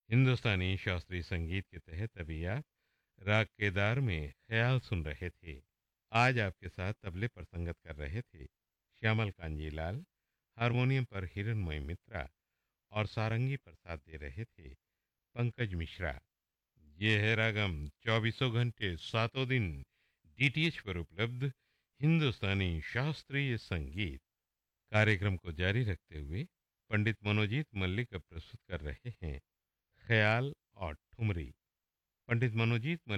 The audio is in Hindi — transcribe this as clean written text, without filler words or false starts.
हिंदुस्तानी शास्त्रीय संगीत के तहत अभी आप राग केदार में ख्याल सुन रहे थे। आज आपके साथ तबले पर संगत कर रहे थे श्यामल कांजी लाल, हारमोनियम पर हिरणमय मित्रा और सारंगी पर साथ दे रहे थे पंकज मिश्रा। ये है रागम, चौबीसों घंटे सातों दिन डीटीएच पर उपलब्ध हिंदुस्तानी शास्त्रीय संगीत। कार्यक्रम को जारी रखते हुए पंडित मनोजीत मल्लिक अब प्रस्तुत कर रहे हैं ख्याल और ठुमरी। पंडित मनोजीत